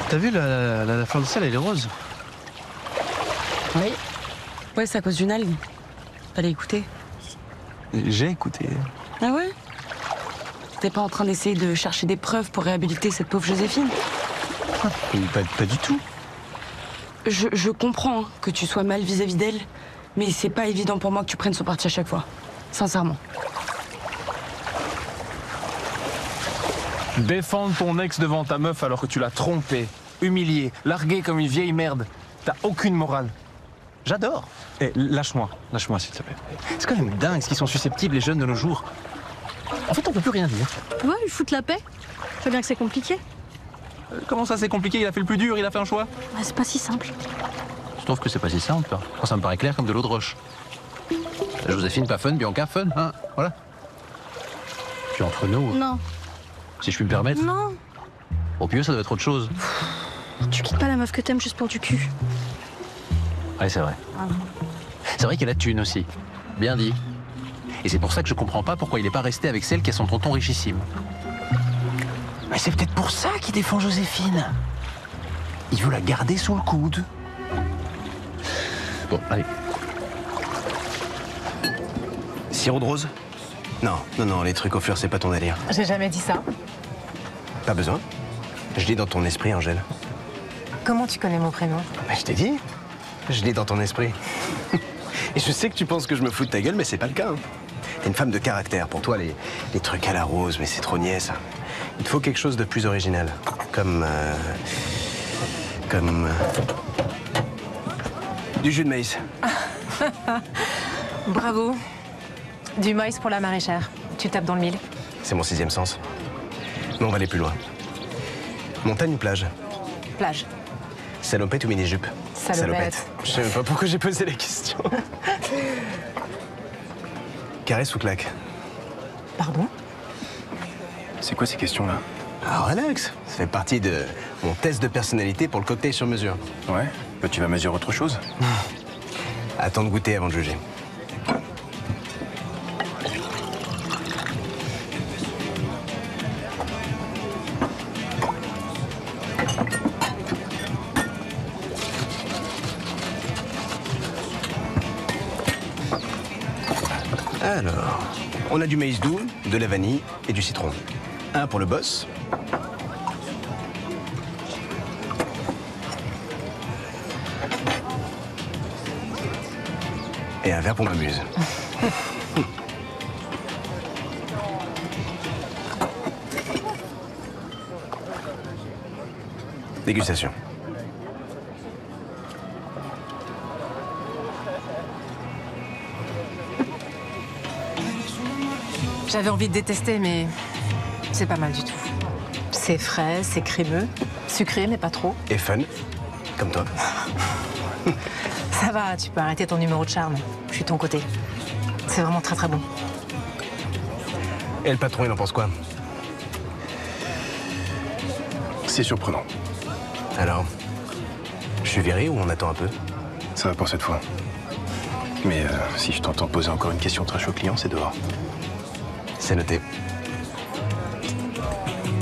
T'as vu, la fleur de sel, elle est rose. Oui. Ouais, c'est à cause d'une algue. Fallait écouter. J'ai écouté. Ah ouais? T'es pas en train d'essayer de chercher des preuves pour réhabiliter cette pauvre Joséphine? Pas du tout. Je comprends hein, que tu sois mal vis-à-vis d'elle, mais c'est pas évident pour moi que tu prennes son parti à chaque fois. Sincèrement. Défendre ton ex devant ta meuf alors que tu l'as trompée, humiliée, larguée comme une vieille merde. T'as aucune morale. J'adore. Eh, lâche-moi, s'il te plaît. C'est quand même dingue ce qu'ils sont susceptibles, les jeunes de nos jours. En fait, on peut plus rien dire. Tu vois, lui foutre la paix. Tu vois bien que c'est compliqué. Comment ça, c'est compliqué? Il a fait le plus dur, il a fait un choix. Bah, c'est pas si simple. Je trouve que c'est pas si simple. Moi, ça me paraît clair comme de l'eau de roche. Joséphine, pas fun, Bianca, fun, hein, voilà. Puis entre nous, Non. si je puis me permettre, Non. au pieu, ça doit être autre chose. Tu quittes pas la meuf que t'aimes juste pour du cul. Ouais, c'est vrai. C'est vrai qu'elle a de thunes aussi. Bien dit. Et c'est pour ça que je comprends pas pourquoi il est pas resté avec celle qui a son tonton richissime. Mais c'est peut-être pour ça qu'il défend Joséphine. Il veut la garder sous le coude. Bon, allez. Sirop de rose? Non, les trucs au fleurs, c'est pas ton délire. J'ai jamais dit ça. Pas besoin. Je l'ai dans ton esprit, Angèle. Comment tu connais mon prénom? Bah, je t'ai dit. Je l'ai dans ton esprit. Et je sais que tu penses que je me fous de ta gueule, mais c'est pas le cas. Hein. T'es une femme de caractère. Pour toi, les trucs à la rose, mais c'est trop niais, ça. Il te faut quelque chose de plus original. Comme du jus de maïs. Bravo. Du maïs pour la maraîchère. Tu tapes dans le mille. C'est mon 6e sens. Mais on va aller plus loin. Montagne ou plage? Plage. Salopette ou mini-jupe? Salopette. Je sais même pas pourquoi j'ai posé la question. Caresse ou claque? Pardon? C'est quoi ces questions-là? Ah, relax. Ça fait partie de mon test de personnalité pour le cocktail sur mesure. Ouais, bah, tu vas mesurer autre chose. Attends de goûter avant de juger. Alors, on a du maïs doux, de la vanille et du citron. Un pour le boss. Et un verre pour ma muse. Dégustation. J'avais envie de détester, mais c'est pas mal du tout. C'est frais, c'est crémeux, sucré, mais pas trop. Et fun, comme toi. Ça va, tu peux arrêter ton numéro de charme. Je suis de ton côté. C'est vraiment très très bon. Et le patron, il en pense quoi? C'est surprenant. Alors, je suis viré ou on attend un peu? Ça va pour cette fois. Mais si je t'entends poser encore une question trash au client, c'est dehors. C'est noté.